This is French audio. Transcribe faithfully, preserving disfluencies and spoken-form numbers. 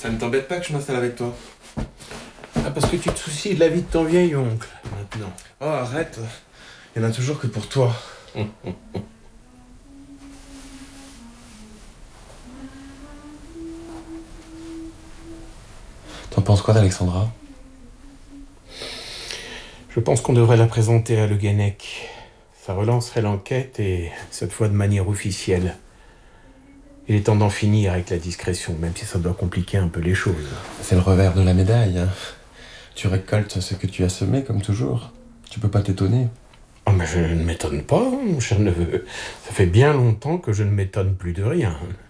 Ça ne t'embête pas que je m'installe avec toi? Ah, parce que tu te soucies de la vie de ton vieil oncle, maintenant. Oh, arrête. Il y en a toujours que pour toi. Hum, hum, hum. T'en penses quoi d'Alexandra? Je pense qu'on devrait la présenter à Le Guenec. Ça relancerait l'enquête et cette fois de manière officielle. Il est temps d'en finir avec la discrétion, même si ça doit compliquer un peu les choses. C'est le revers de la médaille. Tu récoltes ce que tu as semé, comme toujours. Tu peux pas t'étonner. Oh, mais je ne m'étonne pas, mon cher neveu. Ça fait bien longtemps que je ne m'étonne plus de rien.